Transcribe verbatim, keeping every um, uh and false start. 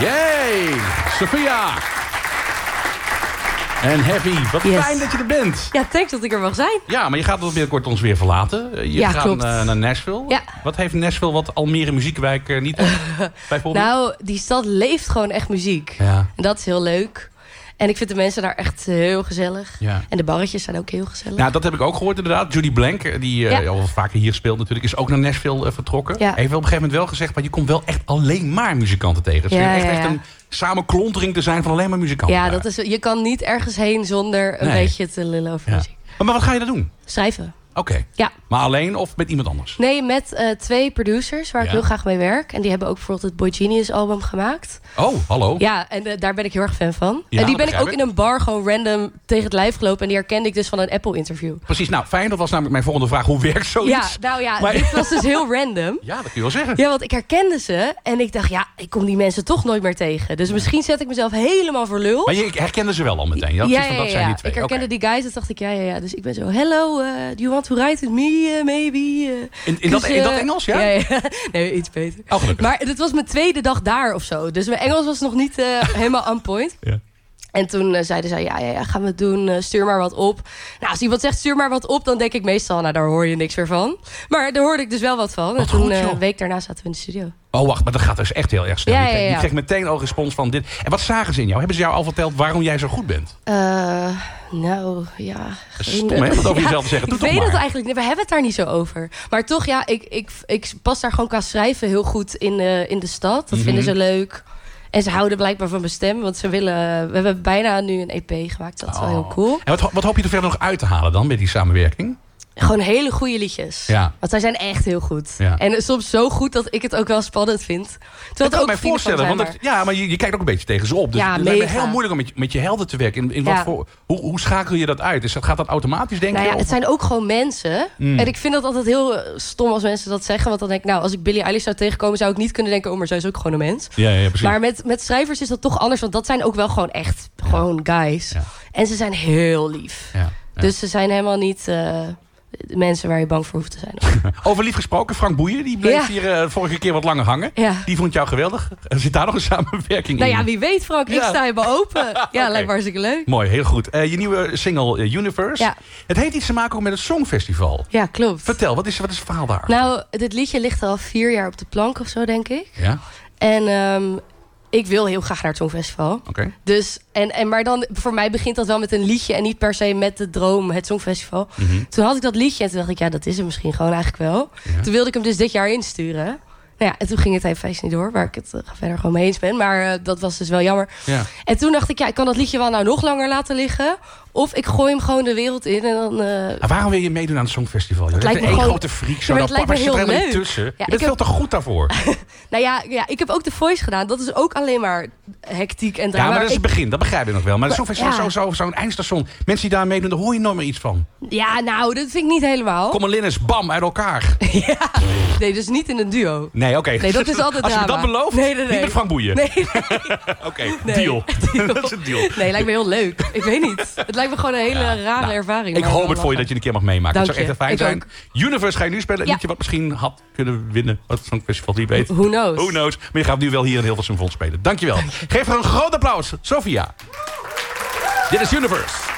Yay! Sophia! En Heavy, wat Yes. fijn dat je er bent. Ja, thanks dat ik er mag zijn. Ja, maar je gaat binnenkort ons weer verlaten. Je Ja, gaat klopt. uh, naar Nashville. Ja. Wat heeft Nashville wat Almere Muziekwijk uh, niet heeft, bijvoorbeeld? Nou, die stad leeft gewoon echt muziek. Ja. En dat is heel leuk. En ik vind de mensen daar echt heel gezellig. Ja. En de barretjes zijn ook heel gezellig. Nou, dat heb ik ook gehoord inderdaad. Judy Blank, die uh, Ja. al vaker hier speelt natuurlijk, is ook naar Nashville uh, vertrokken. Ja. Heeft wel op een gegeven moment wel gezegd, maar je komt wel echt alleen maar muzikanten tegen. Het Ja, schijnt echt, ja, echt ja. een samenklontering te zijn van alleen maar muzikanten. Ja, daar. dat is, je kan niet ergens heen zonder een Nee. beetje te lullen over Ja. muziek. Maar, maar wat ga je daar doen? Schrijven. Oké. Ja. Maar alleen of met iemand anders? Nee, met uh, twee producers waar ik Ja. heel graag mee werk. En die hebben ook bijvoorbeeld het Boy Genius album gemaakt. Oh, hallo. Ja, en uh, daar ben ik heel erg fan van. Ja, en die dat ben ik begrijp ook ik. in een bar gewoon random tegen het lijf gelopen. En die herkende ik dus van een Apple interview. Precies, nou fijn. Dat was namelijk mijn volgende vraag. Hoe werkt zoiets? Ja, nou ja, Maar- dit was dus heel random. Ja, dat kun je wel zeggen. Ja, want ik herkende ze. En ik dacht, ja, ik kom die mensen toch nooit meer tegen. Dus misschien zet ik mezelf helemaal voor lul. Maar je herkende ze wel al meteen? Je had ja, zoiets van, ja, dat zijn ja. die twee. Ik herkende Oké. die guys. Dus dacht ik, ja, ja, ja. Dus ik ben zo, hello, uh, do you want to write with me, uh, maybe? Uh, In, in, dat, dus, in dat uh, Engels, ja? Ja, ja. Nee, iets beter. Oh, gelukkig. Maar het was mijn tweede dag daar of zo. Dus mijn Engels was nog niet uh, helemaal on point. Ja. En toen uh, zeiden zij, ja, ja, ja, gaan we het doen, uh, stuur maar wat op. Nou, als iemand zegt, stuur maar wat op, dan denk ik meestal, nou, daar hoor je niks meer van. Maar daar hoorde ik dus wel wat van. Wat en toen, goed, uh, joh. een week daarna zaten we in de studio. Oh, wacht, maar dat gaat dus echt heel erg snel. Ja, Je ja, kreeg- ja. Je kreeg meteen al respons van dit. En wat zagen ze in jou? Hebben ze jou al verteld waarom jij zo goed bent? Uh, nou, ja. Dat is stom, hè, om dat over jezelf te zeggen. Doe ik toch weet maar. het eigenlijk niet. We hebben het daar niet zo over. Maar toch, ja, ik, ik, ik pas daar gewoon qua schrijven heel goed in, uh, in de stad. Dat Mhm. vinden ze leuk. En ze houden blijkbaar van mijn stem. Want ze willen... We hebben bijna nu een E P gemaakt. Dat is wel heel Oh. cool. En wat, wat hoop je er verder nog uit te halen dan met die samenwerking? Gewoon hele goede liedjes. Ja. Want zij zijn echt heel goed. Ja. En soms zo goed dat ik het ook wel spannend vind. Terwijl Dat het kan ook ik mij vrienden van voorstellen. zijn, Want het- ja, maar je, je kijkt ook een beetje tegen ze op. Dus Ja, het lijkt me mega. heel moeilijk om met, je- met je helden te werken. In, in wat Ja. voor, hoe, hoe schakel je dat uit? Dus gaat dat automatisch, denk Nou je? ja, het of- zijn ook gewoon mensen. Mm. En ik vind dat altijd heel eh, stom als mensen dat zeggen. Want dan denk ik, nou, als ik Billie Eilish zou tegenkomen... zou ik niet kunnen denken, oh, maar zij is ook gewoon een mens. Ja, ja, precies. Maar met, met schrijvers is dat toch anders. Want dat zijn ook wel gewoon echt gewoon guys. Ja. En ze zijn heel lief. Ja, ja. Dus ze zijn helemaal niet uh, mensen waar je bang voor hoeft te zijn. Over lief gesproken, Frank Boeien, die bleef Ja. hier uh, vorige keer wat langer hangen. Ja. Die vond jou geweldig. Er zit daar nog een samenwerking Nou in? ja, wie weet Frank, ik Ja. sta helemaal open. Ja, Oké. lijkt me hartstikke leuk. Mooi, heel goed. Uh, je nieuwe single uh, Universe. Ja. Het heeft iets te maken ook met het Songfestival. Ja, klopt. Vertel, wat is, wat is het verhaal daar? Nou, dit liedje ligt er al vier jaar op de plank of zo, denk ik. Ja, En um, ik wil heel graag naar het Songfestival. oké. Dus, en, en, maar dan, voor mij begint dat wel met een liedje... en niet per se met de droom, het Songfestival. Mhm. Toen had ik dat liedje en toen dacht ik... ja, dat is er misschien gewoon eigenlijk wel. Ja. Toen wilde ik hem dus dit jaar insturen. Nou ja, en toen ging het even feest niet door... waar ik het uh, verder gewoon mee eens ben. Maar uh, dat was dus wel jammer. Ja. En toen dacht ik, ja, ik kan dat liedje wel nou nog langer laten liggen... of ik gooi hem gewoon de wereld in en dan... Uh, En waarom wil je meedoen aan het Songfestival? Je lijkt bent me één gewoon- grote freak. Ja, Zo, maar dan het lijkt me zit er heel helemaal niet leuk. tussen. Je Ja, bent ik veel heb- te goed daarvoor. nou ja, ja, ik heb ook The Voice gedaan. Dat is ook alleen maar hectiek en drama. Ja, maar dat is het Ik- begin. Dat begrijp ik nog wel. Maar het Songfestival ja. is zo, zo, zo'n eindstation. Mensen die daar meedoen, daar hoor je nooit meer iets van. ja, nou, dat vind ik niet helemaal. Kom Linus, bam, uit elkaar. Ja, nee, dus niet in een duo. Nee, oké. Nee, dat is altijd Als je me drama. dat belooft, Nee, nee, nee. niet met Frank Boeien. Nee, Oké, nee. deal. Deal. Dat is een deal. nee, lijkt me heel leuk. Ik weet niet. Het lijkt me gewoon een hele Ja, rare nou, ervaring. Ik maar hoop wel het voor je dat je een keer mag meemaken. Dank Dat zou echt je. heel fijn Ik zijn. Universe ga je nu spelen. Een Ja. liedje wat misschien had kunnen winnen. Wat zo'n festival niet weet. Who knows? Who knows. Maar je gaat nu wel hier in Hilversum Fonds spelen. Dankjewel. Geef haar een groot applaus. Sophia. Dit is Universe.